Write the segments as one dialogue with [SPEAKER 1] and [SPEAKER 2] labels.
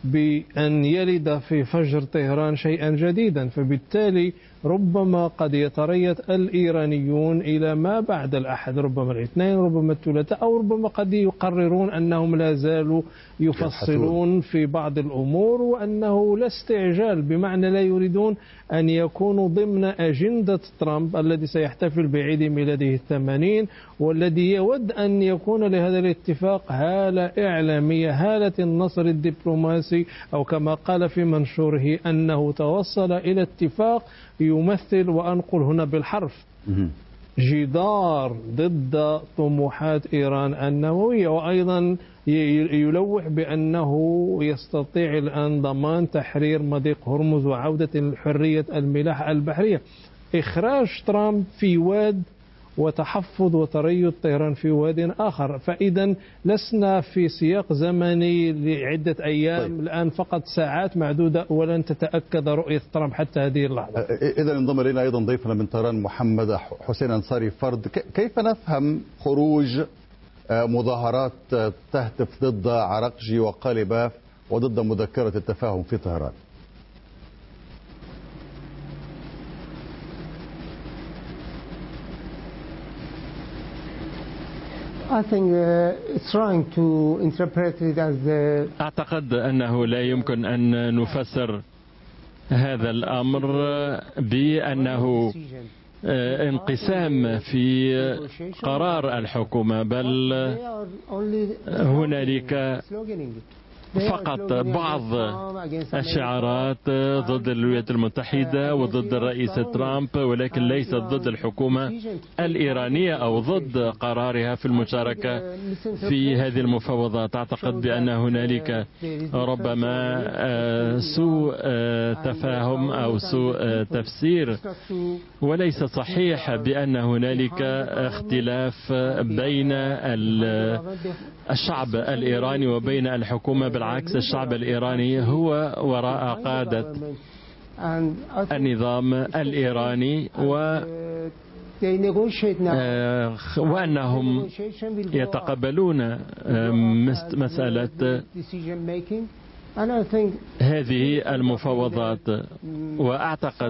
[SPEAKER 1] بأن يلد في فجر طهران شيئا جديدا، فبالتالي ربما قد يتريث الإيرانيون إلى ما بعد الأحد، ربما الاثنين، ربما الثلاثاء، أو ربما قد يقررون أنهم لا زالوا يفصلون في بعض الأمور، وأنه لا استعجال، بمعنى لا يريدون أن يكونوا ضمن أجندة ترامب الذي سيحتفل بعيد ميلاده 80، والذي يود أن يكون لهذا الاتفاق هالة إعلامية، هالة النصر الدبلوماسي، أو كما قال في منشوره أنه توصل إلى اتفاق يمثل، وأنقل هنا بالحرف، جدار ضد طموحات إيران النووية. وأيضا يلوح بأنه يستطيع الآن ضمان تحرير مضيق هرمز وعودة حرية الملاحة البحرية. إخراج ترامب في واد وتحفظ وتريث طهران في واد آخر، فإذا لسنا في سياق زمني لعدة أيام، الآن فقط ساعات معدودة ولن تتأكد رؤية ترامب حتى هذه اللحظة.
[SPEAKER 2] إذا انضم إلينا أيضا ضيفنا من طهران محمد حسين أنصاري فرد. كيف نفهم خروج مظاهرات تهتف ضد عرقجي وقالباف وضد مذكرة التفاهم في طهران؟
[SPEAKER 3] أعتقد أنه لا يمكن أن نفسر هذا الأمر بأنه انقسام في قرار الحكومة، بل هنالك فقط بعض الشعارات ضد الولايات المتحدة وضد الرئيس ترامب، ولكن ليست ضد الحكومة الإيرانية أو ضد قرارها في المشاركة في هذه المفاوضات. أعتقد بأن هنالك ربما سوء تفاهم أو سوء تفسير، وليس صحيح بأن هنالك اختلاف بين الشعب الإيراني وبين الحكومة. بالعكس، الشعب الإيراني هو وراء قادة النظام الإيراني وأنهم يتقبلون مسألة هذه المفاوضات، وأعتقد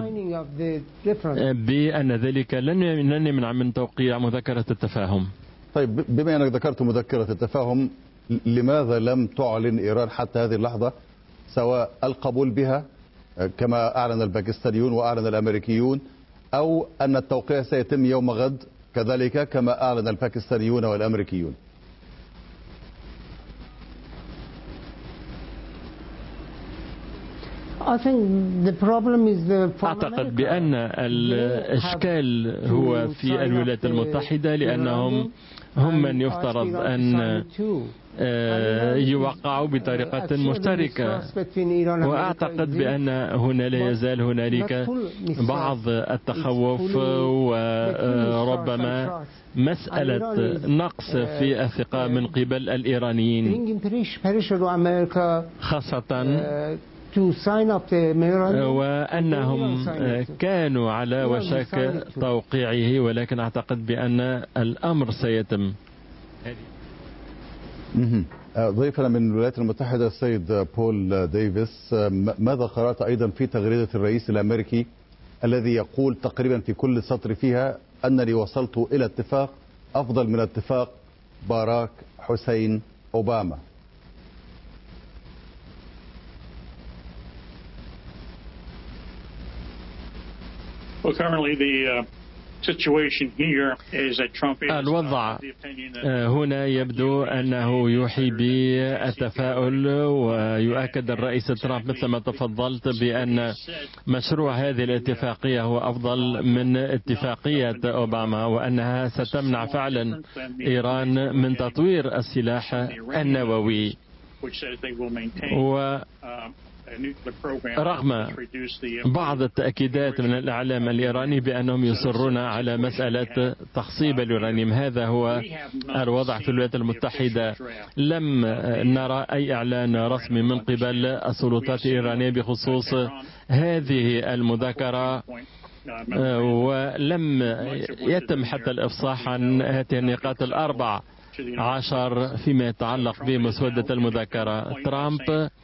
[SPEAKER 3] بأن ذلك لن يمنع من توقيع مذكرة التفاهم.
[SPEAKER 2] طيب، بما أنك ذكرت مذكرة التفاهم، لماذا لم تعلن إيران حتى هذه اللحظة سواء القبول بها كما أعلن الباكستانيون وأعلن الأمريكيون، أو أن التوقيع سيتم يوم غد كذلك كما أعلن الباكستانيون والأمريكيون؟
[SPEAKER 3] أعتقد بأن الإشكال هو في الولايات المتحدة، لأنهم هم من يفترض أن يوقعوا بطريقة مشتركة، وأعتقد بأن هنا لا يزال هنالك بعض التخوف وربما مسألة نقص في الثقة من قبل الإيرانيين، خاصة وأنهم كانوا على وشك توقيعه، ولكن أعتقد بأن الأمر سيتم.
[SPEAKER 2] ضيفنا من الولايات المتحدة السيد بول ديفيس، ماذا قرأت أيضا في تغريدة الرئيس الأمريكي الذي يقول تقريبا في كل سطر فيها أنني وصلت إلى اتفاق أفضل من اتفاق باراك حسين أوباما؟
[SPEAKER 3] الوضع هنا يبدو أنه يوحي بالتفاؤل، ويؤكد الرئيس ترامب مثل ما تفضلت بأن مشروع هذه الاتفاقية هو أفضل من اتفاقية أوباما، وأنها ستمنع فعلا إيران من تطوير السلاح النووي. رغم بعض التأكيدات من الإعلام الإيراني بأنهم يصرون على مسألة تخصيب اليورانيوم، هذا هو الوضع في الولايات المتحدة. لم نرى أي إعلان رسمي من قبل السلطات الإيرانية بخصوص هذه المذاكرة، ولم يتم حتى الإفصاح عن هذه النقاط 14 فيما يتعلق بمسودة المذاكرة. ترامب